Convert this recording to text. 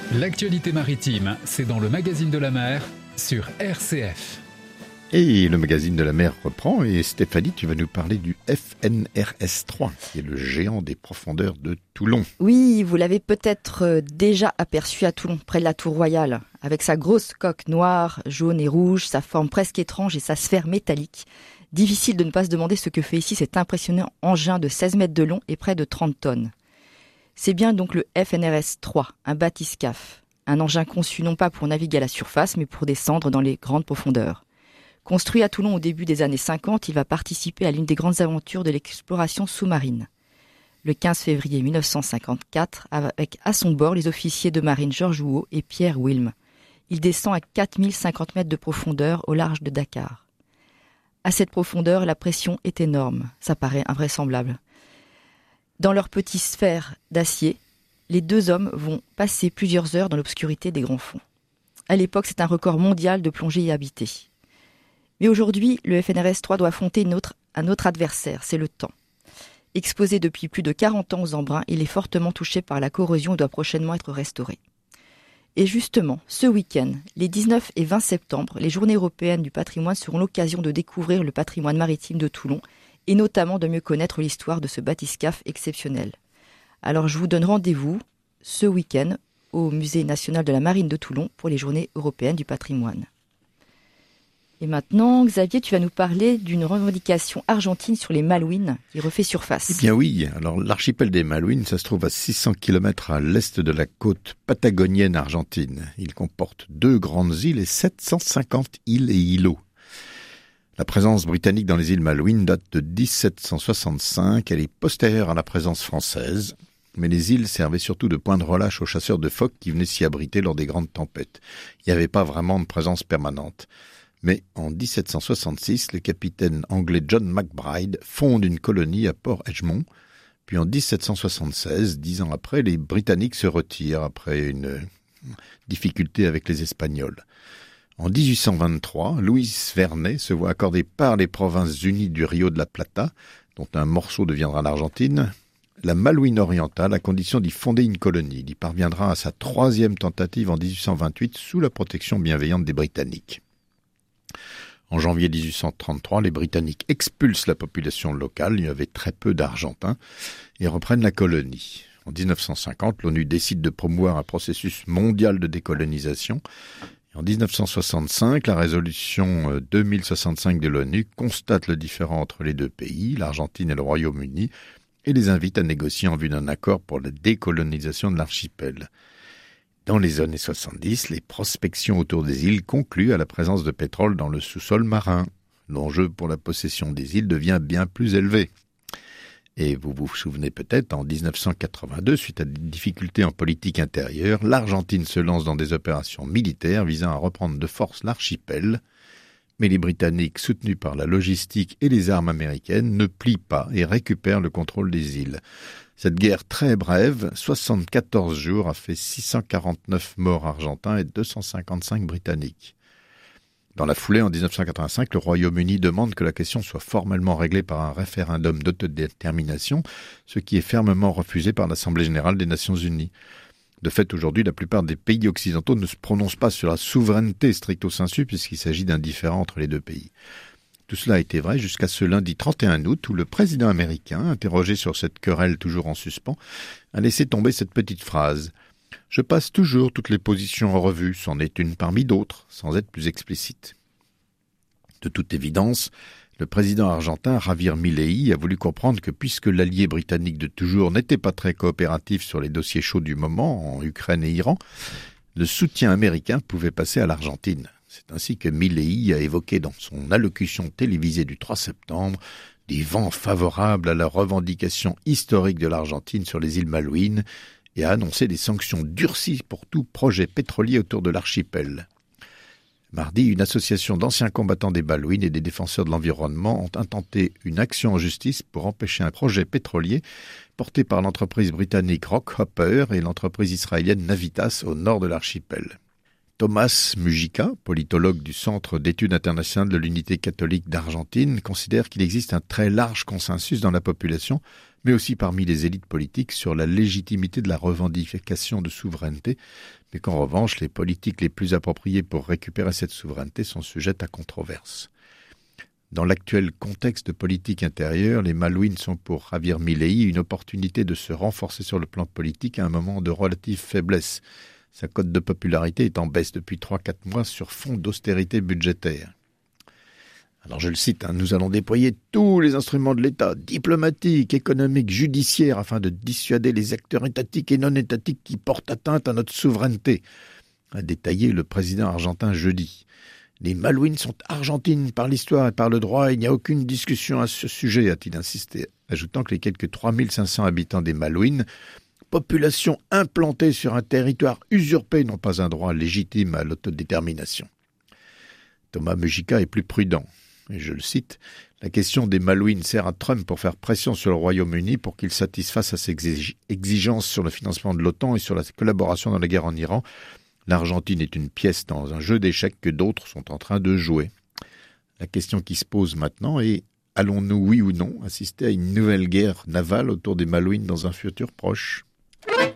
L'actualité maritime, c'est dans le magazine de la mer sur RCF. Et le magazine de la mer reprend et Stéphanie, tu vas nous parler du FNRS 3, qui est le géant des profondeurs de Toulon. Oui, vous l'avez peut-être déjà aperçu à Toulon, près de la Tour Royale, avec sa grosse coque noire, jaune et rouge, sa forme presque étrange et sa sphère métallique. Difficile de ne pas se demander ce que fait ici cet impressionnant engin de 16 mètres de long et près de 30 tonnes. C'est bien donc le FNRS 3, un bathyscaphe, un engin conçu non pas pour naviguer à la surface, mais pour descendre dans les grandes profondeurs. Construit à Toulon au début des années 50, il va participer à l'une des grandes aventures de l'exploration sous-marine. Le 15 février 1954, avec à son bord les officiers de marine Georges Houot et Pierre Wilm. Il descend à 4050 mètres de profondeur au large de Dakar. À cette profondeur, la pression est énorme, ça paraît invraisemblable. Dans leur petite sphère d'acier, les deux hommes vont passer plusieurs heures dans l'obscurité des grands fonds. À l'époque, c'est un record mondial de plongée habitée. Mais aujourd'hui, le FNRS 3 doit affronter un autre adversaire, c'est le temps. Exposé depuis plus de 40 ans aux embruns, il est fortement touché par la corrosion et doit prochainement être restauré. Et justement, ce week-end, les 19 et 20 septembre, les Journées européennes du patrimoine seront l'occasion de découvrir le patrimoine maritime de Toulon et notamment de mieux connaître l'histoire de ce bathyscaphe exceptionnel. Alors je vous donne rendez-vous ce week-end au Musée national de la marine de Toulon pour les Journées européennes du patrimoine. Et maintenant, Xavier, tu vas nous parler d'une revendication argentine sur les Malouines qui refait surface. Eh bien oui, alors l'archipel des Malouines, ça se trouve à 600 km à l'est de la côte patagonienne argentine. Il comporte 2 grandes îles et 750 îles et îlots. La présence britannique dans les îles Malouines date de 1765, elle est postérieure à la présence française. Mais les îles servaient surtout de point de relâche aux chasseurs de phoques qui venaient s'y abriter lors des grandes tempêtes. Il n'y avait pas vraiment de présence permanente. Mais en 1766, le capitaine anglais John McBride fonde une colonie à Port Edgemont. Puis en 1776, 10 ans après, les Britanniques se retirent après une difficulté avec les Espagnols. En 1823, Louis Vernet se voit accorder par les Provinces-Unies du Rio de la Plata, dont un morceau deviendra l'Argentine, la Malouine orientale à condition d'y fonder une colonie. Il y parviendra à sa 3e tentative en 1828 sous la protection bienveillante des Britanniques. En janvier 1833, les Britanniques expulsent la population locale, il y avait très peu d'Argentins, et reprennent la colonie. En 1950, l'ONU décide de promouvoir un processus mondial de décolonisation. En 1965, la résolution 2065 de l'ONU constate le différend entre les deux pays, l'Argentine et le Royaume-Uni, et les invite à négocier en vue d'un accord pour la décolonisation de l'archipel. Dans les années 70, les prospections autour des îles concluent à la présence de pétrole dans le sous-sol marin. L'enjeu pour la possession des îles devient bien plus élevé. Et vous vous souvenez peut-être, en 1982, suite à des difficultés en politique intérieure, l'Argentine se lance dans des opérations militaires visant à reprendre de force l'archipel. Mais les Britanniques, soutenus par la logistique et les armes américaines, ne plient pas et récupèrent le contrôle des îles. Cette guerre très brève, 74 jours, a fait 649 morts argentins et 255 britanniques. Dans la foulée, en 1985, le Royaume-Uni demande que la question soit formellement réglée par un référendum d'autodétermination, ce qui est fermement refusé par l'Assemblée générale des Nations unies. De fait, aujourd'hui, la plupart des pays occidentaux ne se prononcent pas sur la souveraineté stricto sensu puisqu'il s'agit d'un différend entre les deux pays. Tout cela a été vrai jusqu'à ce lundi 31 août où le président américain, interrogé sur cette querelle toujours en suspens, a laissé tomber cette petite phrase. « Je passe toujours toutes les positions en revue, c'en est une parmi d'autres, sans être plus explicite. » De toute évidence, le président argentin Javier Milei a voulu comprendre que puisque l'allié britannique de toujours n'était pas très coopératif sur les dossiers chauds du moment, en Ukraine et Iran, le soutien américain pouvait passer à l'Argentine. C'est ainsi que Milei a évoqué dans son allocution télévisée du 3 septembre des vents favorables à la revendication historique de l'Argentine sur les îles Malouines et a annoncé des sanctions durcies pour tout projet pétrolier autour de l'archipel. Mardi, une association d'anciens combattants des Malouines et des défenseurs de l'environnement ont intenté une action en justice pour empêcher un projet pétrolier porté par l'entreprise britannique Rockhopper et l'entreprise israélienne Navitas au nord de l'archipel. Thomas Mujica, politologue du Centre d'études internationales de l'unité catholique d'Argentine, considère qu'il existe un très large consensus dans la population mais aussi parmi les élites politiques sur la légitimité de la revendication de souveraineté, mais qu'en revanche, les politiques les plus appropriées pour récupérer cette souveraineté sont sujettes à controverse. Dans l'actuel contexte politique intérieur, les Malouines sont pour Javier Milei une opportunité de se renforcer sur le plan politique à un moment de relative faiblesse. Sa cote de popularité est en baisse depuis 3-4 mois sur fond d'austérité budgétaire. Alors je le cite, nous allons déployer tous les instruments de l'État, diplomatiques, économiques, judiciaires, afin de dissuader les acteurs étatiques et non étatiques qui portent atteinte à notre souveraineté, a détaillé le président argentin jeudi. Les Malouines sont argentines par l'histoire et par le droit, et il n'y a aucune discussion à ce sujet, a-t-il insisté, ajoutant que les quelques 3500 habitants des Malouines, population implantée sur un territoire usurpé, n'ont pas un droit légitime à l'autodétermination. Thomas Mujica est plus prudent. Et je le cite, « La question des Malouines sert à Trump pour faire pression sur le Royaume-Uni pour qu'il satisfasse à ses exigences sur le financement de l'OTAN et sur la collaboration dans la guerre en Iran. L'Argentine est une pièce dans un jeu d'échecs que d'autres sont en train de jouer. » La question qui se pose maintenant est, allons-nous, oui ou non, assister à une nouvelle guerre navale autour des Malouines dans un futur proche ?